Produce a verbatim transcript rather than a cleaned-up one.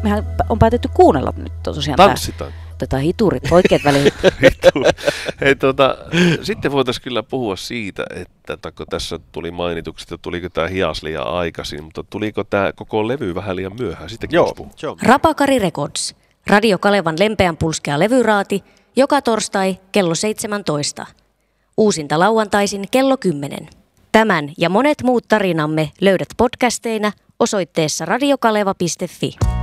mehän on päätetty kuunnella nyt tosiaan Tanssitaan. Tätä hiturit, oikeat väliin. Hei, tota, sitten voitaisiin kyllä puhua siitä, että kun tässä tuli mainituksi, että tuliko tämä hias liian aikaisin, mutta tuliko tämä koko levy vähän liian myöhään? Sitäkin Joo, joo. Rapakari Records. Radio Kalevan lempeän pulskea levyraati, joka torstai kello seitsemäntoista. Uusinta lauantaisin kello kymmenen. Tämän ja monet muut tarinamme löydät podcasteina osoitteessa radiokaleva piste fi.